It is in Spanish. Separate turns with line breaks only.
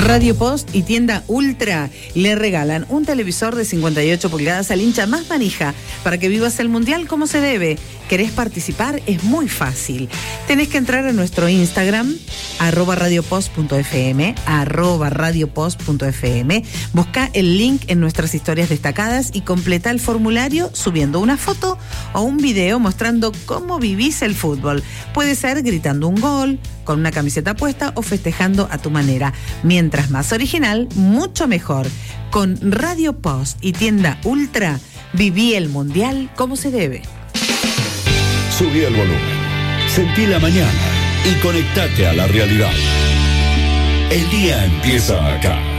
Radio Post y Tienda Ultra le regalan un televisor de 58 pulgadas al hincha más manija para que vivas el Mundial como se debe. ¿Querés participar? Es muy fácil. Tenés que entrar a nuestro Instagram, @radiopost.fm, @radiopost.fm. Busca el link en nuestras historias destacadas y completa el formulario subiendo una foto o un video mostrando cómo vivís el fútbol. Puede ser gritando un gol, con una camiseta puesta o festejando a tu manera. Mientras más original, mucho mejor. Con Radio Post y Tienda Ultra, viví el Mundial como se debe.
Subí el volumen, sentí la mañana y conectate a la realidad. El día empieza acá.